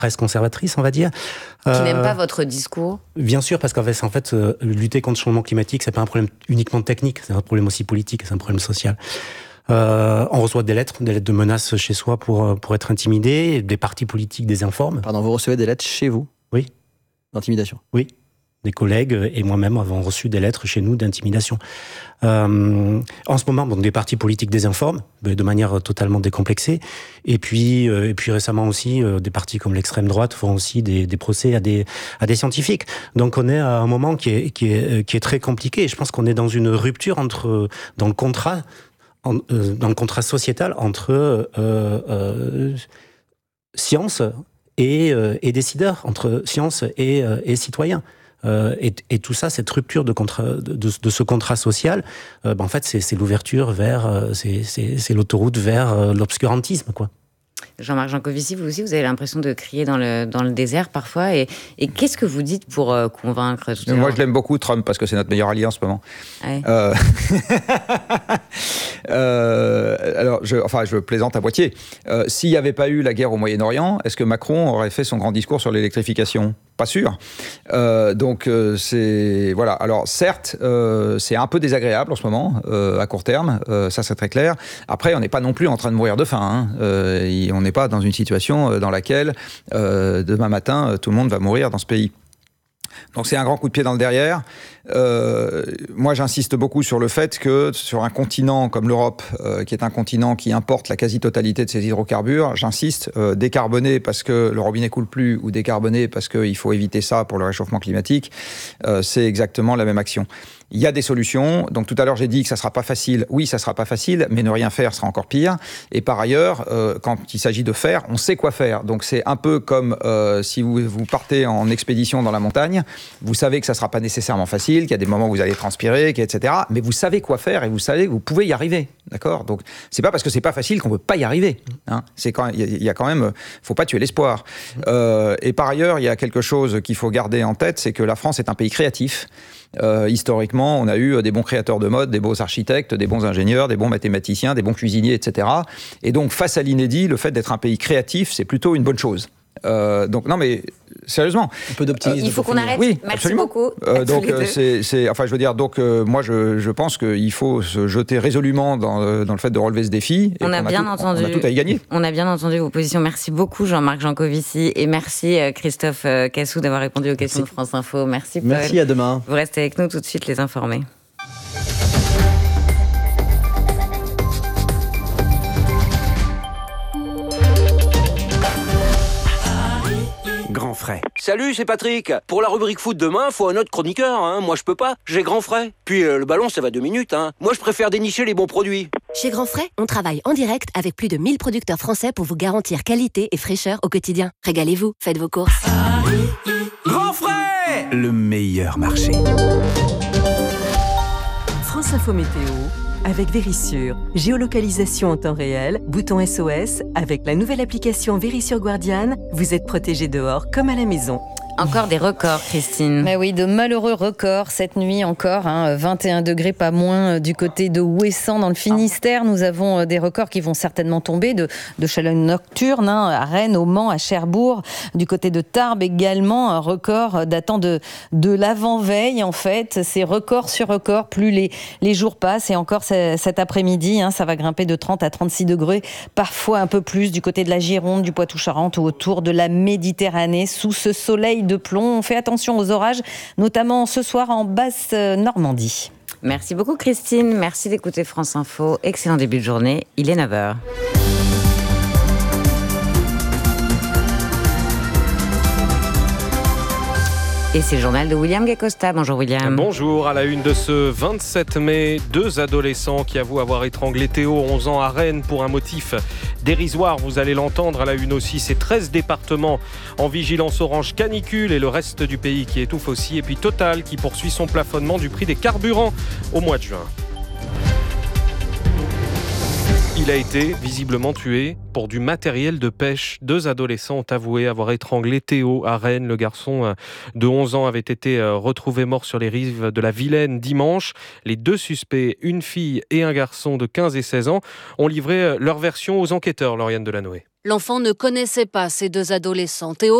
presse conservatrice, on va dire. Qui n'aime pas votre discours ? Bien sûr, parce qu'en fait, lutter contre le changement climatique, c'est pas un problème uniquement technique, c'est un problème aussi politique, c'est un problème social. On reçoit des lettres de menaces chez soi pour être intimidé, des partis politiques désinforment. Pardon, vous recevez des lettres chez vous ? Oui. D'intimidation ? Oui. Des collègues et moi-même avons reçu des lettres chez nous d'intimidation. En ce moment, des partis politiques désinforment de manière totalement décomplexée. Et puis récemment aussi, des partis comme l'extrême droite font aussi des procès à des scientifiques. Donc on est à un moment qui est très compliqué. Et je pense qu'on est dans une rupture dans le contrat sociétal entre science et décideurs, entre science et citoyens. Et tout ça, cette rupture de ce contrat social, en fait, c'est l'ouverture c'est l'autoroute vers l'obscurantisme, quoi. Jean-Marc Jancovici, vous aussi, vous avez l'impression de crier dans le désert parfois. Et qu'est-ce que vous dites pour convaincre tout Moi, je l'aime beaucoup, Trump, parce que c'est notre meilleur allié en ce moment. Ouais. Alors, je plaisante à moitié. S'il n'y avait pas eu la guerre au Moyen-Orient, est-ce que Macron aurait fait son grand discours sur l'électrification ? Pas sûr. Donc, voilà. Alors, certes, c'est un peu désagréable en ce moment, à court terme. Ça, c'est très clair. Après, on n'est pas non plus en train de mourir de faim. On n'est pas dans une situation dans laquelle, demain matin, tout le monde va mourir dans ce pays. Donc c'est un grand coup de pied dans le derrière. Moi, j'insiste beaucoup sur le fait que sur un continent comme l'Europe, qui est un continent qui importe la quasi-totalité de ses hydrocarbures, j'insiste, décarboner parce que le robinet coule plus ou décarboner parce qu'il faut éviter ça pour le réchauffement climatique, c'est exactement la même action. Il y a des solutions. Donc tout à l'heure, j'ai dit que ça sera pas facile. Oui, ça sera pas facile, mais ne rien faire sera encore pire. Et par ailleurs, quand il s'agit de faire, on sait quoi faire. Donc c'est un peu comme si vous partez en expédition dans la montagne, vous savez que ça sera pas nécessairement facile, qu'il y a des moments où vous allez transpirer, etc. Mais vous savez quoi faire et vous savez que vous pouvez y arriver. D'accord ? Donc c'est pas parce que c'est pas facile qu'on peut pas y arriver. Hein. C'est quand il y a quand même, faut pas tuer l'espoir. Et par ailleurs, il y a quelque chose qu'il faut garder en tête, c'est que la France est un pays créatif. Historiquement, on a eu des bons créateurs de mode, des beaux architectes, des bons ingénieurs, des bons mathématiciens, des bons cuisiniers, etc. Et donc, face à l'inédit, le fait d'être un pays créatif, c'est plutôt une bonne chose. Donc, non, mais sérieusement. Un peu d'optimisme. Il faut qu'on arrête. Oui, merci absolument. beaucoup. Donc, moi, je pense qu'il faut se jeter résolument dans le fait de relever ce défi. On a bien entendu. On a tout à y gagner. On a bien entendu vos positions. Merci beaucoup, Jean-Marc Jancovici. Et merci, Christophe Cassou, d'avoir répondu aux questions de France Info. Merci, Paul. Merci, à demain. Vous restez avec nous tout de suite, les informés. Grand frais. Salut, c'est Patrick. Pour la rubrique foot demain, faut un autre chroniqueur. Hein. Moi, je peux pas. J'ai grand frais. Puis le ballon, ça va 2 minutes. Hein. Moi, je préfère dénicher les bons produits. Chez Grand Frais, on travaille en direct avec plus de 1000 producteurs français pour vous garantir qualité et fraîcheur au quotidien. Régalez-vous, faites vos courses. Grand frais, le meilleur marché. France Info Météo avec Vérissure. Géolocalisation en temps réel, bouton SOS. Avec la nouvelle application Vérissure Guardian, vous êtes protégé dehors comme à la maison. Encore des records, Christine. Mais oui, de malheureux records cette nuit encore. 21 degrés, pas moins, du côté de Ouessant, dans le Finistère. Nous avons des records qui vont certainement tomber de chaleur nocturne à Rennes, au Mans, à Cherbourg. Du côté de Tarbes également, un record datant de l'avant-veille, en fait. C'est record sur record, plus les jours passent. Et encore cet après-midi, ça va grimper de 30 à 36 degrés, parfois un peu plus du côté de la Gironde, du Poitou-Charentes ou autour de la Méditerranée. Sous ce soleil de plomb, on fait attention aux orages, notamment ce soir en Basse-Normandie. Merci beaucoup, Christine. Merci d'écouter France Info. Excellent début de journée. Il est 9h. Et c'est le journal de William Gacosta. Bonjour William. Bonjour, à la une de ce 27 mai, 2 adolescents qui avouent avoir étranglé Théo, 11 ans, à Rennes pour un motif dérisoire. Vous allez l'entendre, à la une aussi, ces 13 départements en vigilance orange canicule et le reste du pays qui étouffe aussi. Et puis Total qui poursuit son plafonnement du prix des carburants au mois de juin. Il a été visiblement tué pour du matériel de pêche. 2 adolescents ont avoué avoir étranglé Théo à Rennes. Le garçon de 11 ans avait été retrouvé mort sur les rives de la Vilaine dimanche. Les 2 suspects, une fille et un garçon de 15 et 16 ans, ont livré leur version aux enquêteurs, Lauriane Delanoë. L'enfant ne connaissait pas ces deux adolescents. Théo